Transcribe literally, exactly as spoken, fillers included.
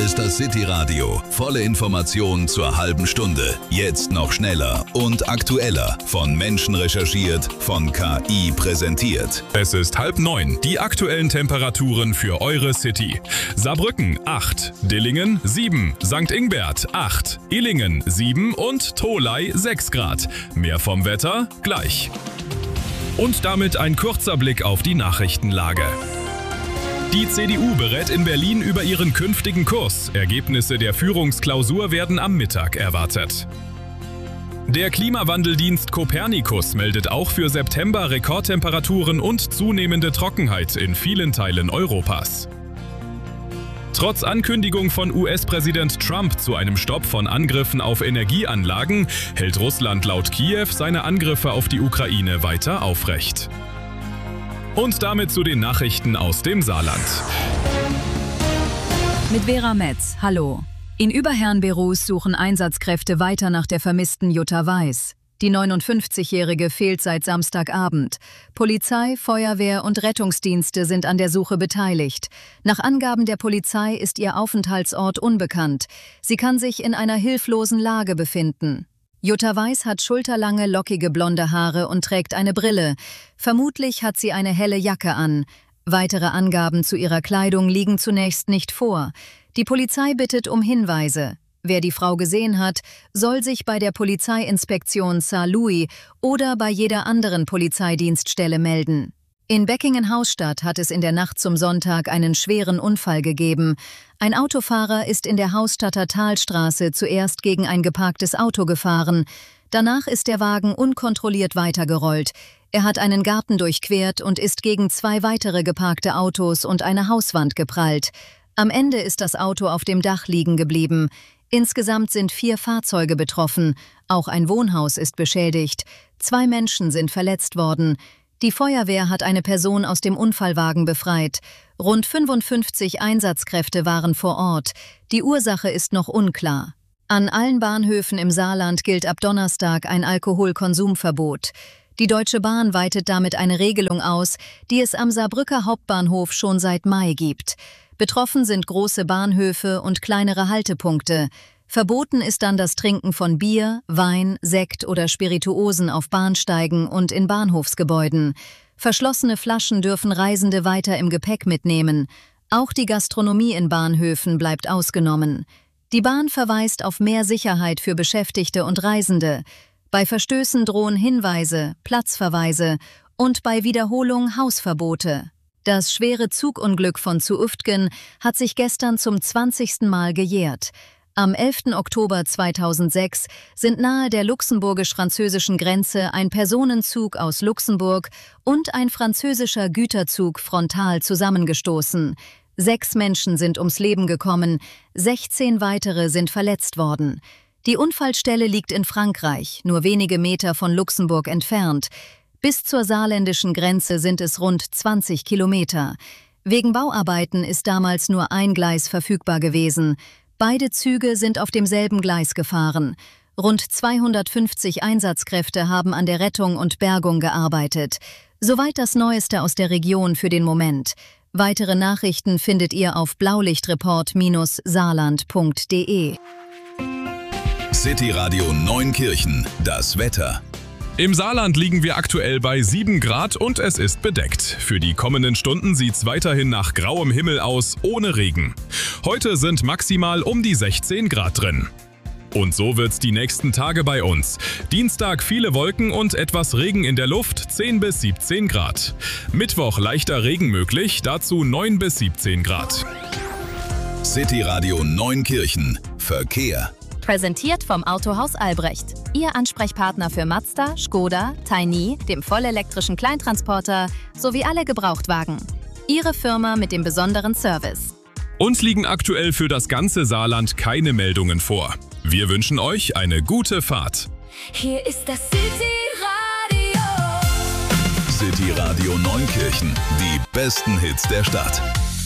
ist das City Radio. Volle Informationen zur halben Stunde. Jetzt noch schneller und aktueller. Von Menschen recherchiert, von K I präsentiert. Es ist halb neun. Die aktuellen Temperaturen für eure City. Saarbrücken acht, Dillingen sieben, Sankt Ingbert acht, Illingen sieben und Tholey sechs Grad. Mehr vom Wetter gleich. Und damit ein kurzer Blick auf die Nachrichtenlage. Die C D U berät in Berlin über ihren künftigen Kurs. Ergebnisse der Führungsklausur werden am Mittag erwartet. Der Klimawandeldienst Copernicus meldet auch für September Rekordtemperaturen und zunehmende Trockenheit in vielen Teilen Europas. Trotz Ankündigung von U S-Präsident Trump zu einem Stopp von Angriffen auf Energieanlagen hält Russland laut Kiew seine Angriffe auf die Ukraine weiter aufrecht. Und damit zu den Nachrichten aus dem Saarland. Mit Vera Metz, hallo. In Überherrn-Berus suchen Einsatzkräfte weiter nach der vermissten Jutta Weiß. Die neunundfünfzigjährige fehlt seit Samstagabend. Polizei, Feuerwehr und Rettungsdienste sind an der Suche beteiligt. Nach Angaben der Polizei ist ihr Aufenthaltsort unbekannt. Sie kann sich in einer hilflosen Lage befinden. Jutta Weiß hat schulterlange, lockige blonde Haare und trägt eine Brille. Vermutlich hat sie eine helle Jacke an. Weitere Angaben zu ihrer Kleidung liegen zunächst nicht vor. Die Polizei bittet um Hinweise. Wer die Frau gesehen hat, soll sich bei der Polizeiinspektion Saarlouis oder bei jeder anderen Polizeidienststelle melden. In Beckingen-Hausstadt hat es in der Nacht zum Sonntag einen schweren Unfall gegeben. Ein Autofahrer ist in der Hausstadter Talstraße zuerst gegen ein geparktes Auto gefahren. Danach ist der Wagen unkontrolliert weitergerollt. Er hat einen Garten durchquert und ist gegen zwei weitere geparkte Autos und eine Hauswand geprallt. Am Ende ist das Auto auf dem Dach liegen geblieben. Insgesamt sind vier Fahrzeuge betroffen. Auch ein Wohnhaus ist beschädigt. Zwei Menschen sind verletzt worden. Die Feuerwehr hat eine Person aus dem Unfallwagen befreit. Rund fünfundfünfzig Einsatzkräfte waren vor Ort. Die Ursache ist noch unklar. An allen Bahnhöfen im Saarland gilt ab Donnerstag ein Alkoholkonsumverbot. Die Deutsche Bahn weitet damit eine Regelung aus, die es am Saarbrücker Hauptbahnhof schon seit Mai gibt. Betroffen sind große Bahnhöfe und kleinere Haltepunkte. Verboten ist dann das Trinken von Bier, Wein, Sekt oder Spirituosen auf Bahnsteigen und in Bahnhofsgebäuden. Verschlossene Flaschen dürfen Reisende weiter im Gepäck mitnehmen. Auch die Gastronomie in Bahnhöfen bleibt ausgenommen. Die Bahn verweist auf mehr Sicherheit für Beschäftigte und Reisende. Bei Verstößen drohen Hinweise, Platzverweise und bei Wiederholung Hausverbote. Das schwere Zugunglück von Zuüftgen hat sich gestern zum zwanzigsten Mal gejährt. Am elften Oktober zweitausendsechs sind nahe der luxemburgisch-französischen Grenze ein Personenzug aus Luxemburg und ein französischer Güterzug frontal zusammengestoßen. Sechs Menschen sind ums Leben gekommen, sechzehn weitere sind verletzt worden. Die Unfallstelle liegt in Frankreich, nur wenige Meter von Luxemburg entfernt. Bis zur saarländischen Grenze sind es rund zwanzig Kilometer. Wegen Bauarbeiten ist damals nur ein Gleis verfügbar gewesen. Beide Züge sind auf demselben Gleis gefahren. Rund zweihundertfünfzig Einsatzkräfte haben an der Rettung und Bergung gearbeitet. Soweit das Neueste aus der Region für den Moment. Weitere Nachrichten findet ihr auf blaulichtreport Bindestrich saarland Punkt de. City Radio Neunkirchen, das Wetter. Im Saarland liegen wir aktuell bei sieben Grad und es ist bedeckt. Für die kommenden Stunden sieht's weiterhin nach grauem Himmel aus, ohne Regen. Heute sind maximal um die sechzehn Grad drin. Und so wird's die nächsten Tage bei uns. Dienstag viele Wolken und etwas Regen in der Luft, zehn bis siebzehn Grad. Mittwoch leichter Regen möglich, dazu neun bis siebzehn Grad. City Radio Neunkirchen, Verkehr. Präsentiert vom Autohaus Albrecht. Ihr Ansprechpartner für Mazda, Skoda, Tiny, dem vollelektrischen Kleintransporter sowie alle Gebrauchtwagen. Ihre Firma mit dem besonderen Service. Uns liegen aktuell für das ganze Saarland keine Meldungen vor. Wir wünschen euch eine gute Fahrt. Hier ist das City Radio. City Radio Neunkirchen, die besten Hits der Stadt.